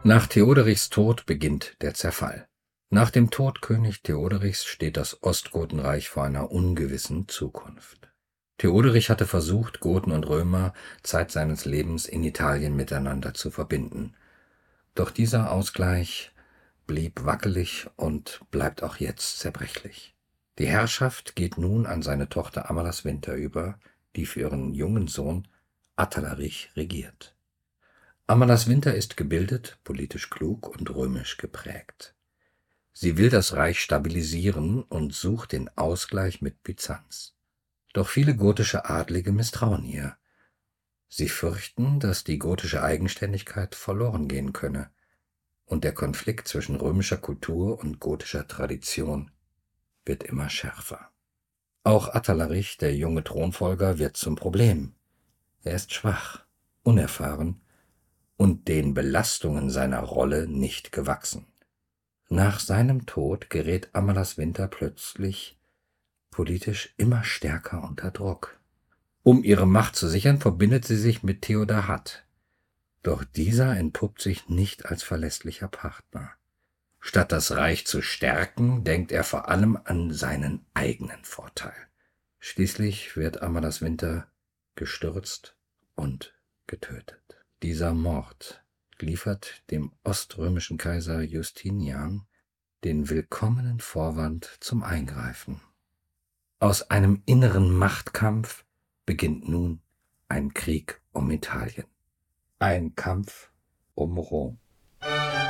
Nach Theoderichs Tod beginnt der Zerfall. Nach dem Tod König Theoderichs steht das Ostgotenreich vor einer ungewissen Zukunft. Theoderich hatte versucht, Goten und Römer Zeit seines Lebens in Italien miteinander zu verbinden. Doch dieser Ausgleich blieb wackelig und bleibt auch jetzt zerbrechlich. Die Herrschaft geht nun an seine Tochter Amalasuintha über, die für ihren jungen Sohn Atalarich regiert. Amalasuintha ist gebildet, politisch klug und römisch geprägt. Sie will das Reich stabilisieren und sucht den Ausgleich mit Byzanz. Doch viele gotische Adlige misstrauen ihr. Sie fürchten, dass die gotische Eigenständigkeit verloren gehen könne und der Konflikt zwischen römischer Kultur und gotischer Tradition wird immer schärfer. Auch Atalarich, der junge Thronfolger, wird zum Problem. Er ist schwach, unerfahren und den Belastungen seiner Rolle nicht gewachsen. Nach seinem Tod gerät Amalasuintha plötzlich politisch immer stärker unter Druck. Um ihre Macht zu sichern, verbindet sie sich mit Theodahat. Doch dieser entpuppt sich nicht als verlässlicher Partner. Statt das Reich zu stärken, denkt er vor allem an seinen eigenen Vorteil. Schließlich wird Amalasuintha gestürzt und getötet. Dieser Mord liefert dem oströmischen Kaiser Justinian den willkommenen Vorwand zum Eingreifen. Aus einem inneren Machtkampf beginnt nun ein Krieg um Italien. Ein Kampf um Rom.